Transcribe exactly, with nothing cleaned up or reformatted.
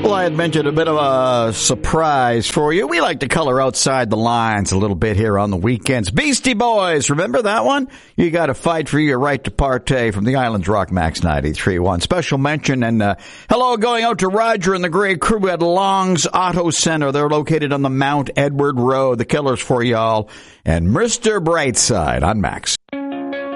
Well, I had mentioned a bit of a surprise for you. We like to color outside the lines a little bit here on the weekends. Beastie Boys, remember that one? You got to fight for your right to partay from the Islands Rock Max ninety-three point one. Special mention and uh, hello going out to Roger and the great crew at Long's Auto Center. They're located on the Mount Edward Road. The Killers for y'all. And Mister Brightside on Max.